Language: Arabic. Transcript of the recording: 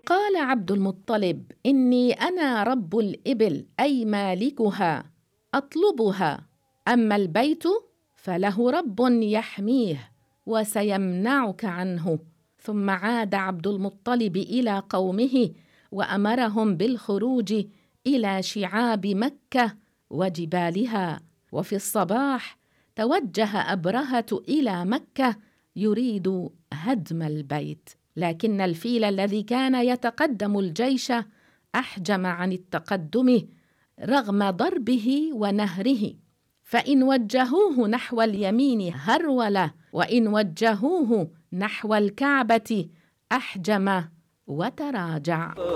قال عبد المطلب: إني أنا رب الإبل أي مالكها أطلبها، أما البيت فله رب يحميه وسيمنعك عنه. ثم عاد عبد المطلب إلى قومه وأمرهم بالخروج إلى شعاب مكة وجبالها. وفي الصباح توجه أبرهة إلى مكة يريد هدم البيت، لكن الفيل الذي كان يتقدم الجيش أحجم عن التقدم رغم ضربه ونهره، فإن وجهوه نحو اليمين هرول، وإن وجهوه نحو الكعبة أحجم وتراجع.